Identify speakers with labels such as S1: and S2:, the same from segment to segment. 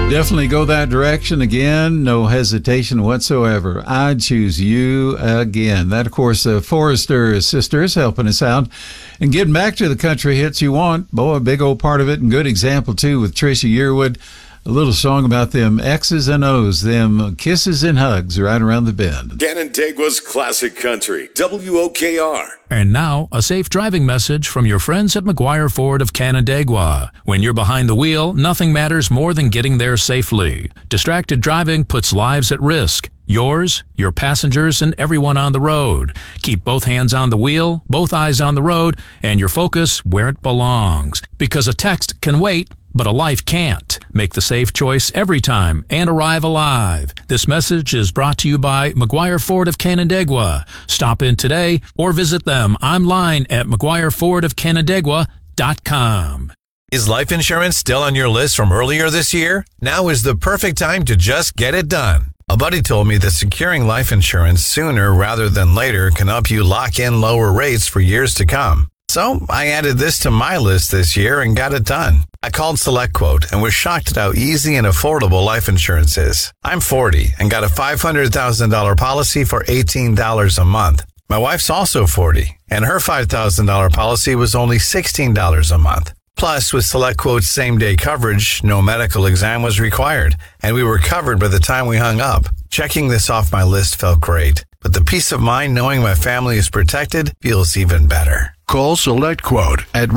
S1: Definitely go that direction again. No hesitation whatsoever. I'd choose you again. That, of course, Forrester Sisters helping us out and getting back to the country hits you want. Boy, a big old part of it, and good example, too, with Trisha Yearwood. A little song about them X's and O's, them kisses and hugs right around the bend.
S2: Canandaigua's Classic Country, WOKR.
S3: And now, a safe driving message from your friends at McGuire Ford of Canandaigua. When you're behind the wheel, nothing matters more than getting there safely. Distracted driving puts lives at risk. Yours, your passengers, and everyone on the road. Keep both hands on the wheel, both eyes on the road, and your focus where it belongs. Because a text can wait, but a life can't. Make the safe choice every time and arrive alive. This message is brought to you by McGuire Ford of Canandaigua. Stop in today or visit them online at McGuireFordofCanandaigua.com.
S4: Is life insurance still on your list from earlier this year? Now is the perfect time to just get it done. A buddy told me that securing life insurance sooner rather than later can help you lock in lower rates for years to come. So I added this to my list this year and got it done. I called SelectQuote and was shocked at how easy and affordable life insurance is. I'm 40 and got a $500,000 policy for $18 a month. My wife's also 40 and her $5,000 policy was only $16 a month. Plus, with SelectQuote's same-day coverage, no medical exam was required, and we were covered by the time we hung up. Checking this off my list felt great, but the peace of mind knowing my family is protected feels even better.
S5: Call SelectQuote at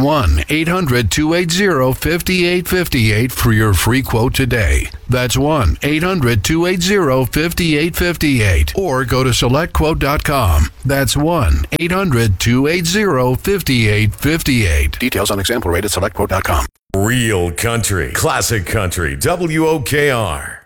S5: 1-800-280-5858 for your free quote today. That's 1-800-280-5858. Or go to SelectQuote.com. That's 1-800-280-5858. Details on example rate at SelectQuote.com.
S2: Real country, classic country, WOKR.